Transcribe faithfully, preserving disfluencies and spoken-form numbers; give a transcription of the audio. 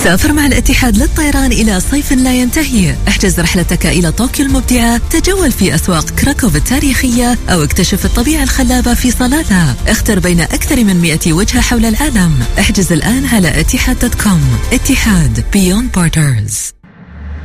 سافر مع الاتحاد للطيران إلى صيف لا ينتهي. احجز رحلتك إلى طوكيو المبدعة، تجول في أسواق كراكوف التاريخية أو اكتشف الطبيعة الخلابة في صلالة. اختر بين أكثر من مئة وجهة حول العالم. احجز الآن على اتحاد دوت كوم. اتحاد Beyond Borders.